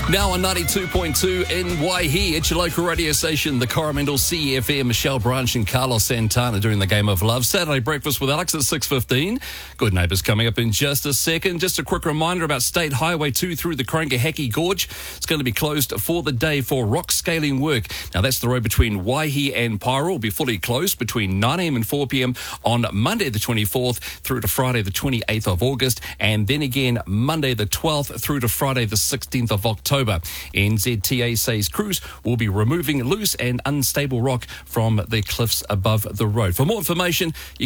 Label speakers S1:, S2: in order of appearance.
S1: Now on 92.2 in Waihi, it's your local radio station, the Coromandel CFM. Michelle Branch and Carlos Santana doing the Game of Love. Saturday Breakfast with Alex at 6:15. Good Neighbours coming up in just a second. Just a quick reminder about State Highway 2 through the Karangarhaki Gorge. It's going to be closed for the day for rock scaling work. Now that's the road between Waihi and Pyro. Will be fully closed between 9 a.m. and 4 p.m. on Monday the 24th through to Friday the 28th of August. And then again Monday the 12th through to Friday the 16th of October. NZTA says crews will be removing loose and unstable rock from the cliffs above the road. For more information, you